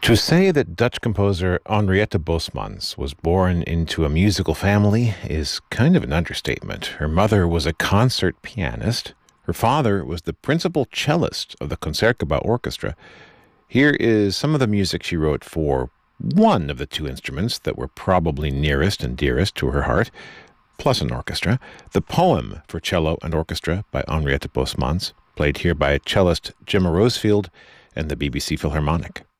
To say that Dutch composer Henriette Bosmans was born into a musical family is kind of an understatement. Her mother was a concert pianist. Her father was the principal cellist of the Concertgebouw Orchestra. Here is some of the music she wrote for one of the two instruments that were probably nearest and dearest to her heart, plus an orchestra. The poem for cello and orchestra by Henriette Bosmans, played here by cellist Gemma Rosefield and the BBC Philharmonic.